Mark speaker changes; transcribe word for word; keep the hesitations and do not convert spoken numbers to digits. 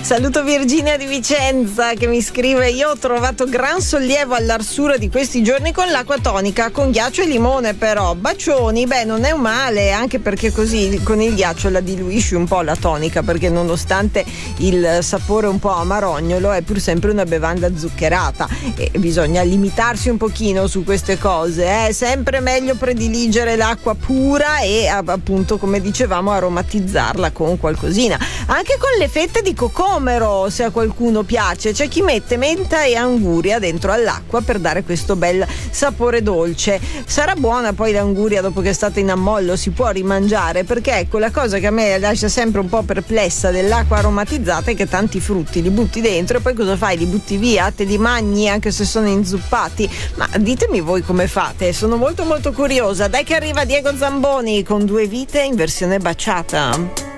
Speaker 1: Saluto Virginia di Vicenza che mi scrive: io ho trovato gran sollievo all'arsura di questi giorni con l'acqua tonica, con ghiaccio e limone però. Bacioni, beh non è un male, anche perché così con il ghiaccio la diluisci un po' la tonica, perché nonostante il sapore un po' amarognolo è pur sempre una bevanda zuccherata e bisogna limitarsi un pochino su queste cose. È sempre meglio prediligere l'acqua pura e appunto, come dicevamo, aromatizzarla con qualcosina, anche con le fette di cocomero, se a qualcuno piace. C'è chi mette menta e anguria dentro all'acqua per dare questo bel sapore dolce. Sarà buona poi l'anguria dopo che è stata in ammollo? Si può rimangiare? Perché ecco, la cosa che a me lascia sempre un po' perplessa dell'acqua aromatizzata è che tanti frutti li butti dentro e poi cosa fai? Li butti via? Te li mangi anche se sono inzuppati? Ma ditemi voi come fate, sono molto molto curiosa. Dai che arriva Diego Zamboni con Due vite in versione baciata.